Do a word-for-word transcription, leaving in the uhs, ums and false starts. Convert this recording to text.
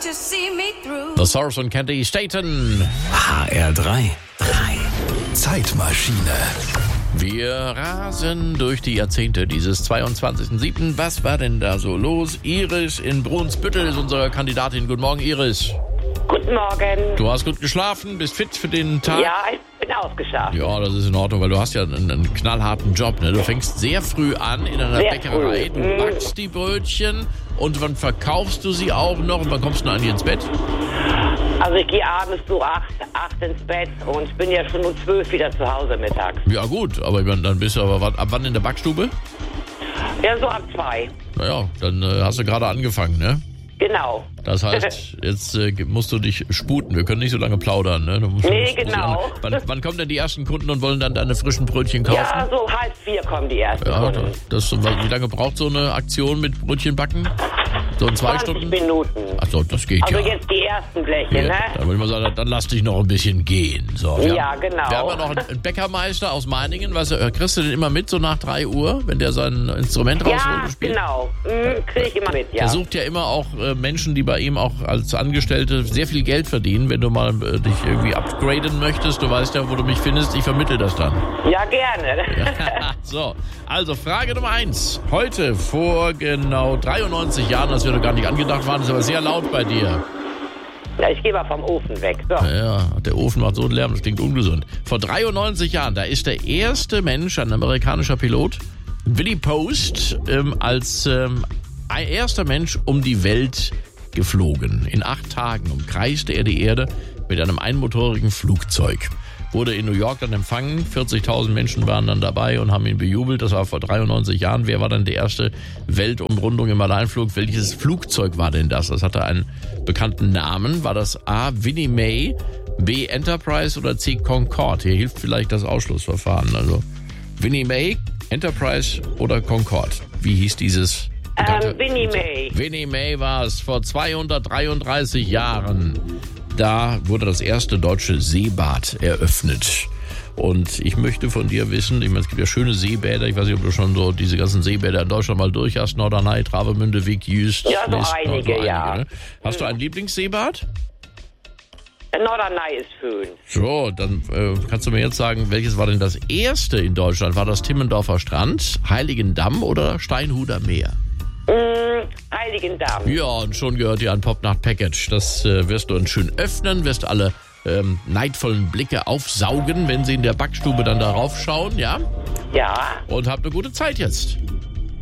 to see me through. The Source und Candy Staten. H R drei. drei. Zeitmaschine. Wir rasen durch die Jahrzehnte dieses zweiundzwanzigsten siebten Was war denn da so los? Iris in Brunsbüttel ist unsere Kandidatin. Guten Morgen, Iris. Guten Morgen. Du hast gut geschlafen, bist fit für den Tag? Ja, ich bin ausgeschlafen. Ja, das ist in Ordnung, weil du hast ja einen, einen knallharten Job. Ne? Du fängst sehr früh an in einer Sehr Bäckerei. früh. Du backst die Brötchen und wann verkaufst du sie auch noch? Und wann kommst du dann ins Bett? Also ich gehe abends so acht, acht ins Bett und bin ja schon um zwölf wieder zu Hause mittags. Ja gut, aber ich meine, dann bist du aber wann- ab wann in der Backstube? Ja, so ab zwei. Naja, dann äh, hast du gerade angefangen, ne? Genau. Das heißt, jetzt äh, musst du dich sputen. Wir können nicht so lange plaudern, ne? Du musst, Nee, musst- musst genau. dich an- Wann, wann kommen denn die ersten Kunden und wollen dann deine frischen Brötchen kaufen? Ja, so halb vier kommen die ersten Ja, Kunden. das, wie lange braucht so eine Aktion mit Brötchen backen? So in zwei zwanzig Stunden? Minuten. Achso, das geht Also ja. jetzt die ersten Bleche, Ja, ne? da würde ich mal sagen, dann lass dich noch ein bisschen gehen. So, wir Ja, haben, genau. Wir haben ja noch einen Bäckermeister aus Meiningen. Weißt du, kriegst du den immer mit, so nach drei Uhr, wenn der sein Instrument rausholt Ja, und spielt? genau. Mhm, kriege ich immer mit, ja. Er sucht ja immer auch äh, Menschen, die bei ihm auch als Angestellte sehr viel Geld verdienen. Wenn du mal äh, dich irgendwie upgraden möchtest, du weißt ja, wo du mich findest, ich vermittle das dann. Ja, gerne. So, also Frage Nummer eins. Heute vor genau dreiundneunzig Jahren, das wäre gar nicht angedacht waren, ist aber sehr laut bei dir. Ja, ich gehe mal vom Ofen weg. So. Ja, der Ofen macht so einen Lärm, das klingt ungesund. Vor dreiundneunzig Jahren, da ist der erste Mensch, ein amerikanischer Pilot, Willie Post, ähm, als ähm, ein erster Mensch um die Welt geflogen. In acht Tagen umkreiste er die Erde mit einem einmotorigen Flugzeug. Wurde in New York dann empfangen, vierzigtausend Menschen waren dann dabei und haben ihn bejubelt. Das war vor dreiundneunzig Jahren. Wer war dann die erste Weltumrundung im Alleinflug? Welches Flugzeug war denn das? Das hatte einen bekannten Namen. War das A. Winnie May, B. Enterprise oder C. Concorde? Hier hilft vielleicht das Ausschlussverfahren. Also Winnie May, Enterprise oder Concorde? Wie hieß dieses bekannte Ähm, Winnie May. Winnie May war es vor zweihundertdreiunddreißig Jahren. Da wurde das erste deutsche Seebad eröffnet. Und ich möchte von dir wissen, ich meine, es gibt ja schöne Seebäder, ich weiß nicht, ob du schon so diese ganzen Seebäder in Deutschland mal durch hast, Norderney, Travemünde, Wick, Jüst. Ja, so List, einige, so ja. ne? Hast du ein Lieblingsseebad? Norderney ist schön. So, dann äh, kannst du mir jetzt sagen, welches war denn das erste in Deutschland? War das Timmendorfer Strand, Heiligendamm oder Steinhuder Meer? Mm, Heiligendamm. Ja, und schon gehört dir ein Popnacht-Package. Das äh, wirst du dann schön öffnen, wirst alle ähm, neidvollen Blicke aufsaugen, wenn sie in der Backstube dann darauf schauen, ja? Ja. Und habt eine gute Zeit jetzt.